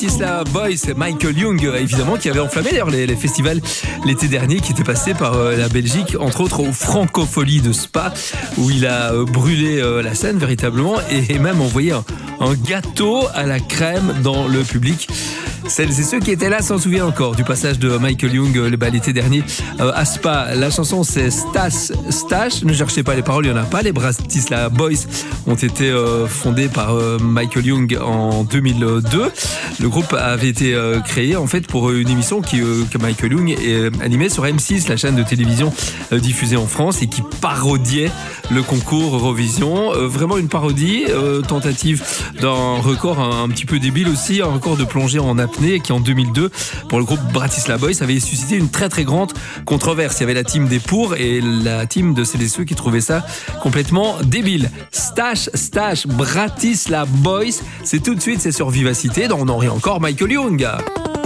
Bratislava Boys, Michael Young, évidemment, qui avait enflammé d'ailleurs les festivals l'été dernier, qui était passé par la Belgique, entre autres au Francophonie de Spa, où il a brûlé la scène véritablement et même envoyé un gâteau à la crème dans le public. Celles et ceux qui étaient là s'en souviennent encore du passage de Michael Young l'été dernier à Spa. La chanson c'est Stash, ne cherchez pas les paroles, il n'y en a pas. Les Bratislava Boys ont été fondés par Michael Young en 2002. Le groupe avait été créé en fait pour une émission que Michael Young animait sur M6, la chaîne de télévision diffusée en France et qui parodiait le concours Eurovision. Vraiment une parodie, tentative d'un record un petit peu débile aussi, un record de plongée en apnée qui en 2002 pour le groupe Bratislava Boys avait suscité une très très grande controverse. Il y avait la team des pour et la team de celles et ceux qui trouvaient ça complètement débile. Stash, Bratislava Boys, c'est tout de suite, c'est sur Vivacité dans On en rit encore, Michael Young.